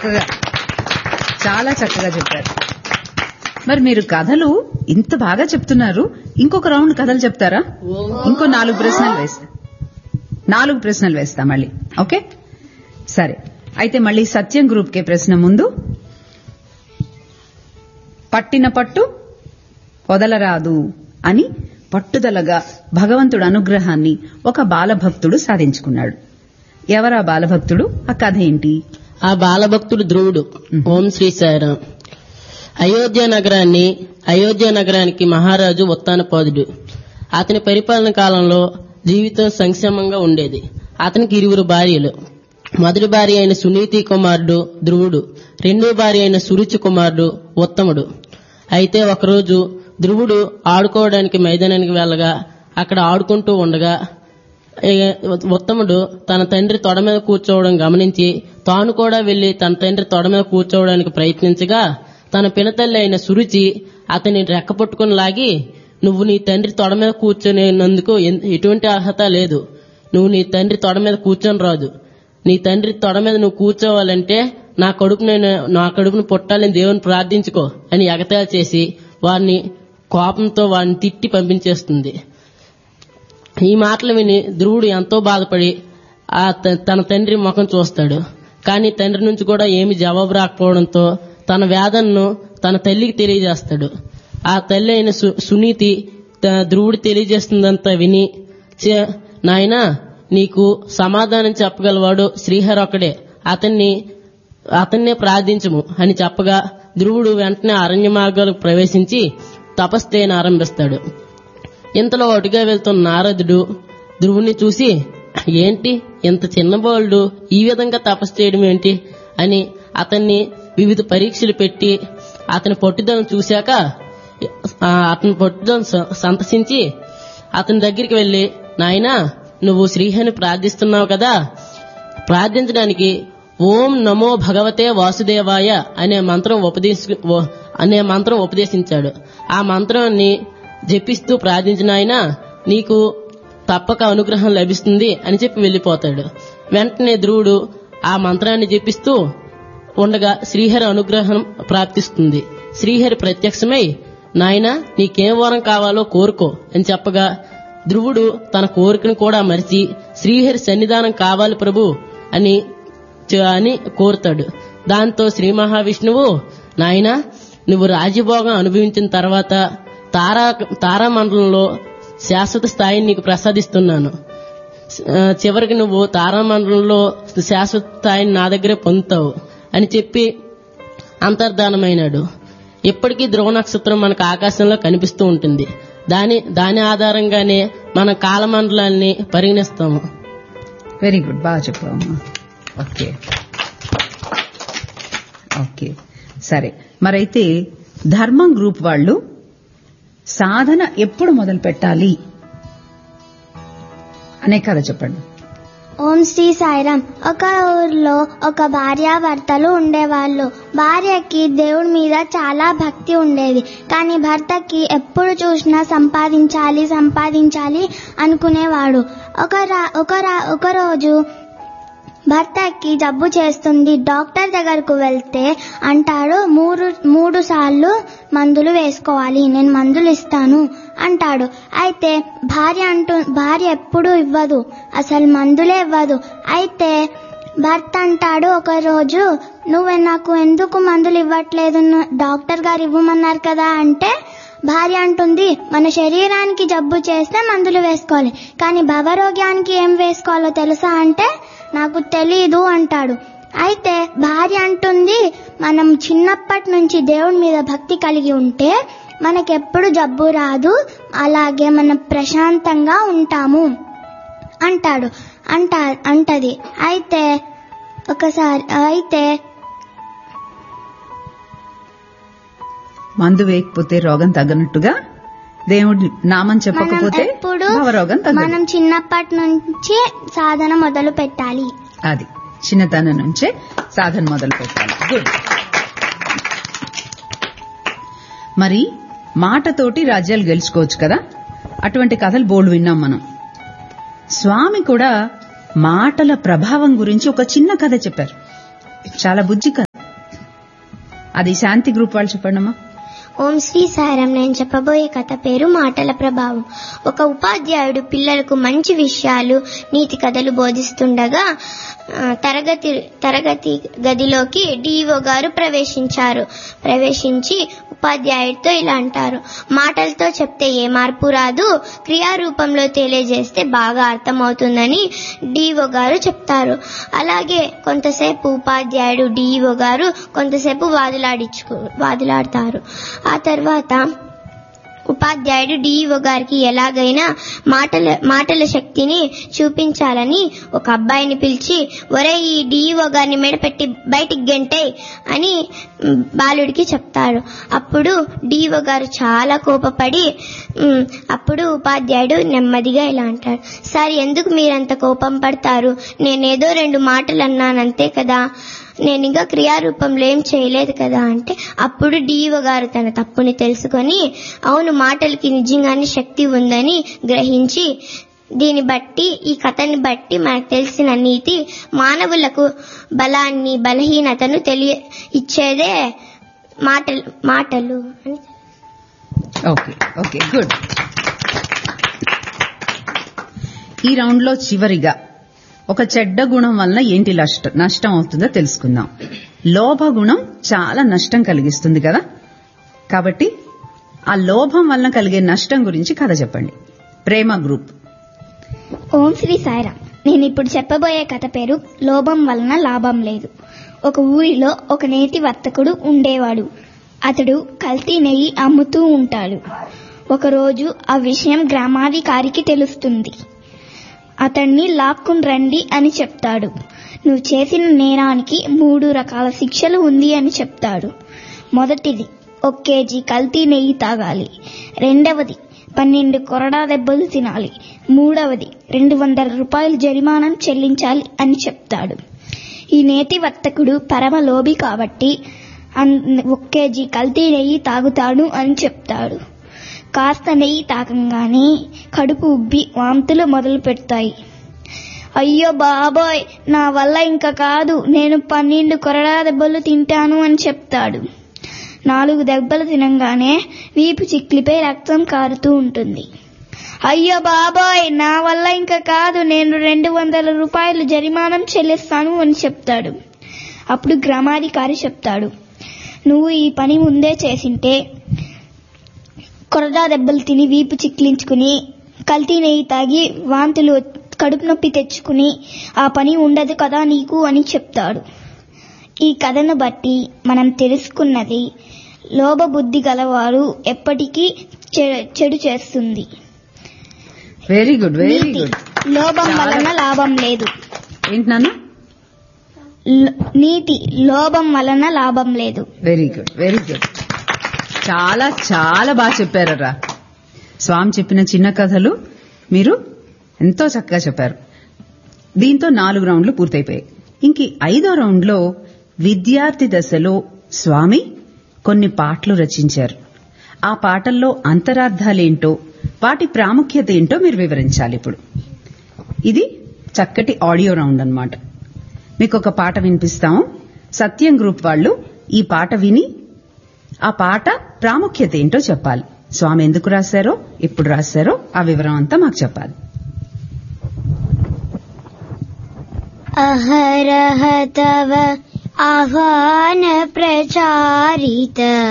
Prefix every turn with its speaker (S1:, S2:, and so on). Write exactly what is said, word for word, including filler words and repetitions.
S1: చక్కగా చాలా చక్కగా చెప్పారు. మరి మీరు కథలు ఇంత బాగా చెప్తున్నారు, ఇంకొక రౌండ్ కథలు చెప్తారా? ఇంకో నాలుగు ప్రశ్నలు వేస్తా నాలుగు ప్రశ్నలు వేస్తా మళ్ళీ. ఓకే, సరే. అయితే మళ్ళీ సత్యం గ్రూప్ కే ప్రశ్న ముందు. పట్టిన పట్టు వదలరాదు అని పట్టుదలగా భగవంతుడు అనుగ్రహాన్ని ఒక బాలభక్తుడు సాధించుకున్నాడు. ఎవరా బాలభక్తుడు? ఆ కథ ఏంటి?
S2: ఆ బాలభక్తుడు ధ్రువుడు. ఓం శ్రీ సాయిరాం. అయోధ్య నగరాన్ని అయోధ్య నగరానికి మహారాజు ఉత్తానపాదుడు. అతని పరిపాలన కాలంలో జీవితం సంక్షేమంగా ఉండేది. అతనికి ఇరువురు భార్యలు. మొదటి భార్య అయిన సునీతి కుమారుడు ధ్రువుడు, రెండో భార్య అయిన సురుచి కుమారుడు ఉత్తముడు. అయితే ఒకరోజు ధ్రువుడు ఆడుకోవడానికి మైదానానికి వెళ్ళగా అక్కడ ఆడుకుంటూ ఉండగా ఉత్తముడు తన తండ్రి తొడ మీద కూర్చోవడం గమనించి తాను కూడా వెళ్లి తన తండ్రి తొడ మీద కూర్చోవడానికి ప్రయత్నించగా తన పినతల్లి అయిన సురుచి అతని రెక్క పట్టుకుని లాగి, నువ్వు నీ తండ్రి తొడ మీద కూర్చొనేందుకు ఎటువంటి అర్హత లేదు. నువ్వు నీ తండ్రి తొడ మీద కూర్చొని రాదు. నీ తండ్రి తొడ మీద నువ్వు కూర్చోవాలంటే నా కడుపును నా కడుపును పుట్టాలని దేవుని ప్రార్థించుకో అని ఎగతాళి చేసి వారిని కోపంతో వారిని తిట్టి పంపించేస్తుంది. ఈ మాటలు విని ధ్రువుడు ఎంతో బాధపడి ఆ తన తండ్రి ముఖం చూస్తాడు. కానీ తండ్రి నుంచి కూడా ఏమి జవాబు రాకపోవడంతో తన వేదనను తన తల్లికి తెలియజేస్తాడు. ఆ తల్లి అయిన సునీతి ధ్రువుడు తెలియజేస్తుందంతా విని, నాయనా నీకు సమాధానం చెప్పగలవాడు శ్రీహరి ఒక్కడే, అతన్ని అతన్నే ప్రార్థించము అని చెప్పగా ధ్రువుడు వెంటనే అరణ్య మార్గాలకు ప్రవేశించి తపస్సును ఆరంభిస్తాడు. ఇంతలో అటుగా వెళ్తున్న నారదుడు ధ్రువుని చూసి, ఏంటి ఇంత చిన్న బాలుడు ఈ విధంగా తపస్సు చేయడం ఏంటి అని అతన్ని వివిధ పరీక్షలు పెట్టి అతని పట్టుదలను చూశాక అతని పట్టుదలను సంతసించి అతని దగ్గరికి వెళ్లి, నాయనా నువ్వు శ్రీహరిని ప్రార్థిస్తున్నావు కదా, ప్రార్థించడానికి ఓం నమో భగవతే వాసుదేవాయ అనే మంత్రం ఉపదేశ అనే మంత్రం ఉపదేశించాడు. ఆ మంత్రాన్ని జపిస్తూ ప్రార్థించిన ఆయన నీకు తప్పక అనుగ్రహం లభిస్తుంది అని చెప్పి వెళ్లిపోతాడు. వెంటనే ధ్రువుడు ఆ మంత్రాన్ని జపిస్తూ ఉండగా శ్రీహరి అనుగ్రహం ప్రాప్తిస్తుంది. శ్రీహరి ప్రత్యక్షమై, నాయనా నీకేం వరం కావాలో కోరుకో అని చెప్పగా ధ్రువుడు తన కోరికను కూడా మరిచి శ్రీహరి సన్నిధానం కావాలి ప్రభు అని అని కోరుతాడు. దాంతో శ్రీ మహావిష్ణువు, నాయనా నువ్వు రాజ్యభోగం అనుభవించిన తర్వాత తారా తారామండలంలో శాశ్వత స్థాయిని నీకు ప్రసాదిస్తున్నాను. చివరికి నువ్వు తారామండలంలో శాశ్వత స్థాయిని నా దగ్గరే పొందుతావు అని చెప్పి అంతర్ధానమైనాడు. ఇప్పటికీ ధ్రువ నక్షత్రం మనకు ఆకాశంలో కనిపిస్తూ ఉంటుంది. దాని దాని ఆధారంగానే మన కాలమండలాన్ని పరిగణిస్తాము.
S1: వెరీ గుడ్, బాగా చెప్పాము. ఓకే ఓకే సరే. మరైతే ధర్మం గ్రూప్ వాళ్ళు సాధన ఎప్పుడు మొదలు పెట్టాలి అనే కథ చెప్పండి.
S3: ఓం శ్రీ సాయిరాం. ఒక ఊర్లో ఒక భార్యాభర్తలు ఉండేవాళ్ళు. భార్యకి దేవుడి మీద చాలా భక్తి ఉండేది. కానీ భర్తకి ఎప్పుడు చూసినా సంపాదించాలి సంపాదించాలి అనుకునేవాడు. ఒక ఒక ఒక రోజు భర్తకి జబ్బు చేస్తుంది. డాక్టర్ దగ్గరకు వెళ్తే అంటాడు, మూడు మూడు సార్లు మందులు వేసుకోవాలి, నేను మందులు ఇస్తాను అంటాడు. అయితే భార్య అంటూ భార్య ఎప్పుడు ఇవ్వదు, అసలు మందులే ఇవ్వదు. అయితే భర్త అంటాడు ఒక రోజు, నువ్వు నాకు ఎందుకు మందులు ఇవ్వట్లేదు, డాక్టర్ గారు ఇవ్వమన్నారు కదా అంటే భార్య అంటుంది, మన శరీరానికి జబ్బు చేస్తే మందులు వేసుకోవాలి, కానీ భవరోగ్యానికి ఏం వేసుకోవాలో తెలుసా అంటే నాకు తెలీదు అంటాడు. అయితే భార్య అంటుంది, మనం చిన్నప్పటి నుంచి దేవుడి మీద భక్తి కలిగి ఉంటే మనకెప్పుడు జబ్బు రాదు, అలాగే మనం ప్రశాంతంగా ఉంటాము అంటాడు అంట అంటది. అయితే ఒకసారి అయితే
S1: మందు వేయకపోతే రోగం తగ్గనట్టుగా దేవుడి నామం చెప్పకపోతే రోగం తగ్గదు.
S3: మనం చిన్నప్పటి నుంచి సాధన మొదలు పెట్టాలి.
S1: అది చిన్నతనం నుంచే సాధన మొదలు పెట్టాలి. గుడ్. మరి మాటతోటి రాజ్యాలు గెలుచుకోవచ్చు కదా, అటువంటి కథలు బోల్డ్ విన్నాం మనం. స్వామి కూడా మాటల ప్రభావం గురించి ఒక చిన్న కథ చెప్పారు. చాలా బుజ్జి కథ. అది శాంతి గ్రూప్ వాళ్ళు చెప్పండి అమ్మా.
S3: ఓం శ్రీ సాయిరాం. నేను చెప్పబోయే కథ పేరు మాటల ప్రభావం. ఒక ఉపాధ్యాయుడు పిల్లలకు మంచి విషయాలు, నీతి కథలు బోధిస్తుండగా తరగతి తరగతి గదిలోకి డిఈఓ గారు ప్రవేశించారు. ప్రవేశించి ఉపాధ్యాయుడితో ఇలా అంటారు: మాటలతో చెప్తే ఏ మార్పు రాదు, క్రియారూపంలో తెలియజేస్తే బాగా అర్థమవుతుందని డిఈఓ గారు చెప్తారు. అలాగే కొంతసేపు ఉపాధ్యాయుడు డిఈఓ గారు కొంతసేపు వాదులాడించు వాదులాడతారు. ఆ తర్వాత ఉపాధ్యాయుడు డిఈఓ గారికి ఎలాగైనా మాటల మాటల శక్తిని చూపించాలని ఒక అబ్బాయిని పిలిచి, ఒరే ఈ డిఈఓ గారిని మెడపెట్టి బయటికి గెంటేయ్ అని బాలుడికి చెప్తారు. అప్పుడు డిఈఓ గారు చాలా కోపపడి అప్పుడు ఉపాధ్యాయుడు నెమ్మదిగా ఇలా అంటాడు: సార్, ఎందుకు మీరంత కోపం పడతారు? నేనేదో రెండు మాటలు అన్నానంతే కదా, నేను ఇంకా క్రియారూపంలో ఏం చేయలేదు కదా అంటే, అప్పుడు డిఈఓ గారు తన తప్పుని తెలుసుకొని, అవును మాటలకి నిజంగానే శక్తి ఉందని గ్రహించి, దీన్ని బట్టి ఈ కథని బట్టి మనకు తెలిసిన నీతి, మానవులకు బలాన్ని బలహీనతను తెలియ ఇచ్చేదే మాటలు మాటలు అని.
S1: Okay okay good. ఈ రౌండ్ లో చివరిగా ఒక చెడ్డ గుణం వలన ఏంటి నష్టం అవుతుందో తెలుసుకుందాం. లోభ గుణం చాలా నష్టం కలిగిస్తుంది కదా, కాబట్టి ఆ లోభం వలన కలిగే నష్టం గురించి కథ చెప్పండి. ప్రేమ గ్రూప్.
S4: ఓం శ్రీ సాయిరాం. నేను ఇప్పుడు చెప్పబోయే కథ పేరు లోభం వలన లాభం లేదు. ఒక ఊరిలో ఒక నేతి వర్తకుడు ఉండేవాడు. అతడు కల్తీ నెయ్యి అమ్ముతూ ఉంటాడు. ఒకరోజు ఆ విషయం గ్రామాధికారికి తెలుస్తుంది. అతన్ని లాక్కుని రండి అని చెప్తాడు. నువ్వు చేసిన నేరానికి మూడు రకాల శిక్షలు ఉంది అని చెప్తాడు. మొదటిది, ఒక కేజీ కల్తీ నెయ్యి తాగాలి. రెండవది, పన్నెండు కొరడా దెబ్బలు తినాలి. మూడవది, రెండు వందల రూపాయలు జరిమానా చెల్లించాలి అని చెప్తాడు. ఈ నేతి వర్తకుడు పరమ లోభి కాబట్టి ఒక కేజీ కల్తీ నెయ్యి తాగుతాడు అని చెప్తాడు. కాస్త నెయ్యి తాగంగానే కడుపు ఉబ్బి వాంతులు మొదలు పెడతాయి. అయ్యో బాబోయ్, నా వల్ల ఇంకా కాదు, నేను పన్నెండు కొరడా దెబ్బలు తింటాను అని చెప్తాడు. నాలుగు దెబ్బలు తినంగానే వీపు చిక్లిపై రక్తం కారుతూ ఉంటుంది. అయ్యో బాబోయ్, నా వల్ల ఇంకా కాదు, నేను రెండు వందల రూపాయలు జరిమానం చెల్లిస్తాను అని చెప్తాడు. అప్పుడు గ్రామాధికారి చెప్తాడు: నువ్వు ఈ పని ముందే చేసింటే, కొరడా దెబ్బలు తిని వీపు చిక్లించుకుని కల్తీ నెయ్యి తాగి వాంతులు కడుపు నొప్పి తెచ్చుకుని ఆ పని ఉండదు కదా నీకు అని చెప్తాడు. ఈ కథను బట్టి మనం తెలుసుకున్నది, లోభ బుద్ధి గలవారు ఎప్పటికీ చెడు చేస్తుంది.
S1: Very good very good.
S4: లోభం వలన లాభం లేదు.
S1: ఏంటన్నా?
S4: నీతి, లోభం వలన లాభం లేదు.
S1: Very good very good. చాలా చాలా బాగా చెప్పారరా. స్వామి చెప్పిన చిన్న కథలు మీరు ఎంతో చక్కగా చెప్పారు. దీంతో నాలుగు రౌండ్లు పూర్తయిపోయాయి. ఇంక ఐదో రౌండ్ లో విద్యార్థి దశలో స్వామి కొన్ని పాటలు రచించారు. ఆ పాటల్లో అంతరార్థాలేంటో, వాటి ప్రాముఖ్యత ఏంటో మీరు వివరించాలి. ఇప్పుడు ఇది చక్కటి ఆడియో రౌండ్ అన్నమాట. మీకు ఒక పాట వినిపిస్తాము. సత్యం గ్రూప్ వాళ్ళు ఈ పాట విని ఆ పాట ప్రాముఖ్యత ఏంటో చెప్పాలి. స్వామి ఎందుకు రాశారో, ఎప్పుడు రాశారో ఆ వివరం అంతా మాకు చెప్పాలి.
S3: అహరహ తవ ఆహ్వాన ప్రచారిత